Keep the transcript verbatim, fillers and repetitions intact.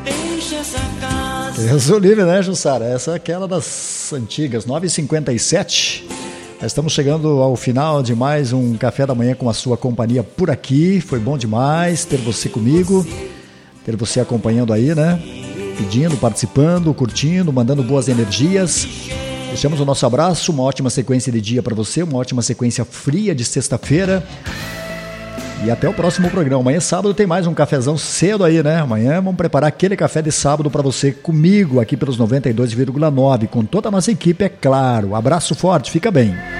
Deus o livre, né, Jussara? Essa é aquela das antigas, nove e cinquenta e sete. Nós estamos chegando ao final de mais um Café da Manhã com a sua companhia por aqui. Foi bom demais ter você comigo, ter você acompanhando aí, né? Pedindo, participando, curtindo, mandando boas energias. Deixamos o nosso abraço, uma ótima sequência de dia para você, uma ótima sequência fria de sexta-feira. E até o próximo programa. Amanhã, sábado, tem mais um cafezão cedo aí, né? Amanhã vamos preparar aquele café de sábado para você comigo aqui pelos noventa e dois vírgula nove, com toda a nossa equipe, é claro. Abraço forte, fica bem.